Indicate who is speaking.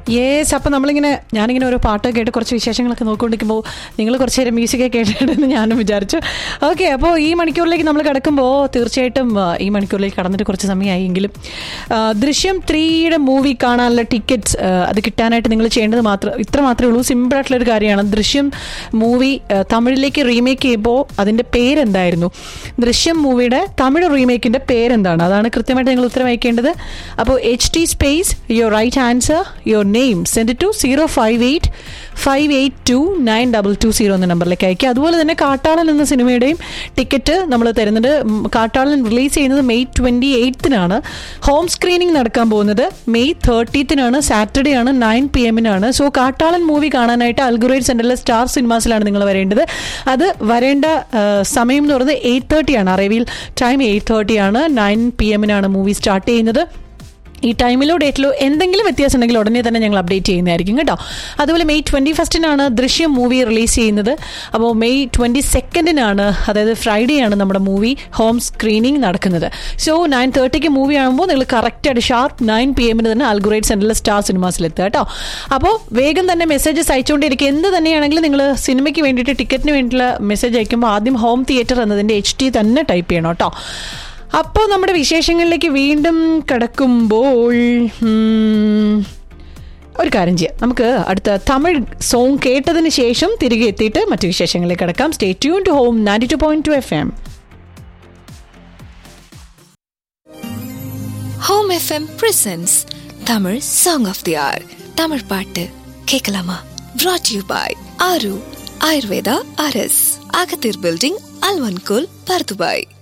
Speaker 1: Yes. അപ്പം ഞാനിങ്ങനെ ഓരോ പാട്ട് കേട്ട് കുറച്ച് വിശേഷങ്ങളൊക്കെ നോക്കിക്കൊണ്ടിരിക്കുമ്പോൾ നിങ്ങൾ കുറച്ച് നേരം മ്യൂസിക്കൊക്കെ കേട്ടിട്ടുണ്ടെന്ന് ഞാനും വിചാരിച്ചു. ഓക്കെ, അപ്പോൾ ഈ മണിക്കൂറിലേക്ക് നമ്മൾ കിടക്കുമ്പോൾ തീർച്ചയായിട്ടും ഈ മണിക്കൂറിലേക്ക് കടന്നിട്ട് കുറച്ച് സമയമായെങ്കിലും ദൃശ്യം 3യുടെ മൂവി കാണാനുള്ള ടിക്കറ്റ്സ് അത് കിട്ടാനായിട്ട് നിങ്ങൾ ചെയ്യേണ്ടത് ഇത്ര മാത്രമേ ഉള്ളൂ. സിമ്പിളായിട്ടുള്ളൊരു കാര്യമാണ്. ദൃശ്യം മൂവി തമിഴിലേക്ക് റീമേക്ക് ചെയ്യുമ്പോൾ അതിൻ്റെ പേരെന്തായിരുന്നു, ദൃശ്യം മൂവിയുടെ തമിഴ് റീമേക്കിൻ്റെ പേരെന്താണ്, അതാണ് കൃത്യമായിട്ട് നിങ്ങൾ ഉത്തരം അയക്കേണ്ടത്. അപ്പോൾ HT space your right answer your name send to 05858292220 എന്ന നമ്പറിലേക്ക് അയക്കുക. അതുപോലെ തന്നെ കാട്ടാളൻ എന്ന സിനിമയുടെയും ടിക്കറ്റ് നമ്മൾ തരുന്നുണ്ട്. കാട്ടാളൻ റിലീസ് ചെയ്യുന്നത് May 28 ഹോം സ്ക്രീനിങ് നടക്കാൻ പോകുന്നത് May 30 സാറ്റർഡേ ആണ്, 9 PM സോ കാട്ടാളൻ മൂവി കാണാനായിട്ട് അൽഗുറൈഡ് സെന്ററിലെ സ്റ്റാർ സിനിമാസിലാണ് നിങ്ങൾ വരേണ്ടത്. അത് വരേണ്ട സമയം എന്ന് പറയുന്നത് 8:30 arrival time 8:30 9 PM movie start ചെയ്യുന്നത്. ഈ ടൈമിലോ ഡേറ്റിലോ എന്തെങ്കിലും വ്യത്യാസം ഉണ്ടെങ്കിൽ ഉടനെ തന്നെ ഞങ്ങൾ അപ്ഡേറ്റ് ചെയ്യുന്നതായിരിക്കും കേട്ടോ. അതുപോലെ May 21 ദൃശ്യം മൂവി റിലീസ് ചെയ്യുന്നത്. അപ്പോൾ May 22 അതായത് ഫ്രൈഡേ ആണ് നമ്മുടെ മൂവി ഹോം സ്ക്രീനിങ് നടക്കുന്നത്. സോ 9:30 മൂവി ആകുമ്പോൾ നിങ്ങൾ കറക്റ്റായിട്ട് ഷാർപ്പ് 9 PM തന്നെ അൽഗുറൈഡ് സെന്ററിലെ സ്റ്റാർ സിനിമാസിലെത്തുക കേട്ടോ. അപ്പോൾ വേഗം തന്നെ മെസ്സേജസ് അയച്ചുകൊണ്ടിരിക്കുക. എന്ത് തന്നെയാണെങ്കിലും നിങ്ങൾ സിനിമയ്ക്ക് വേണ്ടിയിട്ട് ടിക്കറ്റിന് വേണ്ടിയിട്ടുള്ള മെസ്സേജ് അയക്കുമ്പോൾ ആദ്യം ഹോം തിയേറ്റർ എന്നതിൻ്റെ HT തന്നെ ടൈപ്പ് ചെയ്യണം കേട്ടോ. അപ്പോൾ നമ്മുടെ വിശേഷങ്ങളിലേക്ക് വീണ്ടും കടക്കുമ്പോൾ ഒരു കാര്യം ചെയ്യാം, നമുക്ക് അടുത്ത തമിഴ് സോങ് കേട്ടതിന് ശേഷം തിരികെ എത്തിയിട്ട് മറ്റു വിശേഷങ്ങളിലേക്ക് കടക്കാം. Stay tune to home 92.2 FM.
Speaker 2: Home FM presents Tamil song of they are. Tamil பாட்டு கேட்கலாமா? brought you by ஆரு ஆயுர்வேதா RS, அகத்தீர் பில்டிங், அல்வன்கோல், பர்துபாய்.